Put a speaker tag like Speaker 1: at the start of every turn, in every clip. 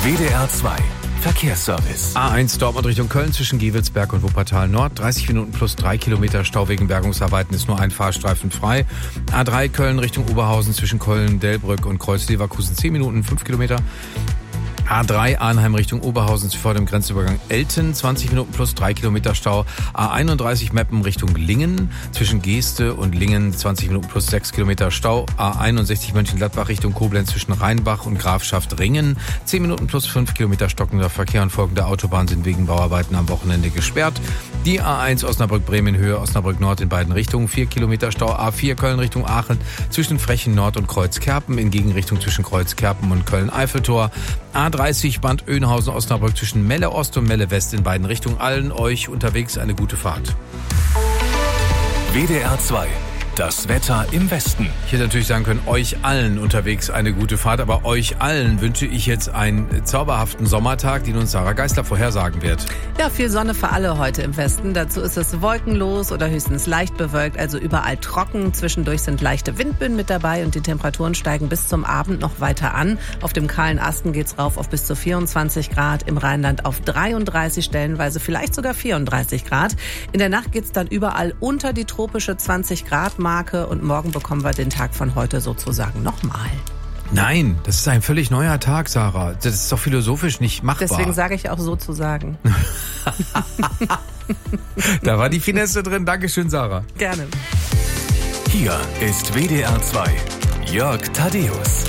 Speaker 1: WDR 2 Verkehrsservice.
Speaker 2: A1 Dortmund Richtung Köln zwischen Gevelsberg und Wuppertal Nord. 30 Minuten plus 3 Kilometer Stau wegen Bergungsarbeiten, ist nur ein Fahrstreifen frei. A3 Köln Richtung Oberhausen zwischen Köln, Delbrück und Kreuz-Leverkusen 10 Minuten, 5 Kilometer. A3 Arnheim Richtung Oberhausen vor dem Grenzübergang Elten, 20 Minuten plus 3 Kilometer Stau. A31 Meppen Richtung Lingen, zwischen Geeste und Lingen 20 Minuten plus 6 Kilometer Stau. A61 Mönchengladbach Richtung Koblenz zwischen Rheinbach und Grafschaft Ringen, 10 Minuten plus 5 Kilometer stockender Verkehr und folgende Autobahnen sind wegen Bauarbeiten am Wochenende gesperrt. Die A1 Osnabrück-Bremen Höhe, Osnabrück-Nord in beiden Richtungen, 4 Kilometer Stau. A4 Köln Richtung Aachen zwischen Frechen Nord und Kreuzkerpen, in Gegenrichtung zwischen Kreuzkerpen und Köln-Eiffeltor. A30 Bad Oeynhausen-Osnabrück zwischen Melle Ost und Melle West in beiden Richtungen. Allen euch unterwegs eine gute Fahrt.
Speaker 1: WDR 2. Das Wetter im Westen.
Speaker 2: Ich hätte natürlich sagen können, euch allen unterwegs eine gute Fahrt, aber euch allen wünsche ich jetzt einen zauberhaften Sommertag, den uns Sarah Geisler vorhersagen wird.
Speaker 3: Ja, viel Sonne für alle heute im Westen. Dazu ist es wolkenlos oder höchstens leicht bewölkt, also überall trocken. Zwischendurch sind leichte Windböen mit dabei und die Temperaturen steigen bis zum Abend noch weiter an. Auf dem kahlen Asten geht's rauf auf bis zu 24 Grad, im Rheinland auf 33, stellenweise vielleicht sogar 34 Grad. In der Nacht geht's dann überall unter die tropische 20 Grad Marke und morgen bekommen wir den Tag von heute sozusagen nochmal.
Speaker 2: Nein, das ist ein völlig neuer Tag, Sarah. Das ist doch philosophisch nicht machbar.
Speaker 3: Deswegen sage ich auch sozusagen.
Speaker 2: Da war die Finesse drin. Dankeschön, Sarah.
Speaker 3: Gerne.
Speaker 1: Hier ist WDR 2. Jörg Thaddeus.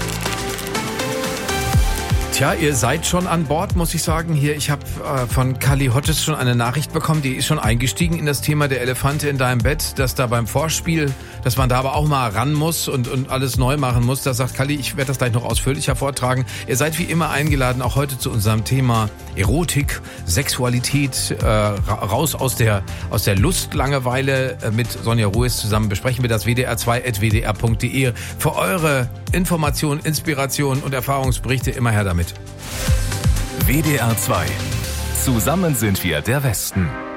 Speaker 2: Tja, ihr seid schon an Bord, muss ich sagen. Hier, ich habe von Kali Hottes schon eine Nachricht bekommen, die ist schon eingestiegen in das Thema der Elefante in deinem Bett, dass da beim Vorspiel, dass man da aber auch mal ran muss und alles neu machen muss. Da sagt Kali, ich werde das gleich noch ausführlicher vortragen. Ihr seid wie immer eingeladen, auch heute zu unserem Thema Erotik, Sexualität, raus aus der Lustlangeweile. Mit Sonja Ruiz zusammen besprechen wir das wdr2.wdr.de. Für eure Informationen, Inspirationen und Erfahrungsberichte immer her damit.
Speaker 1: WDR 2. Zusammen sind wir der Westen.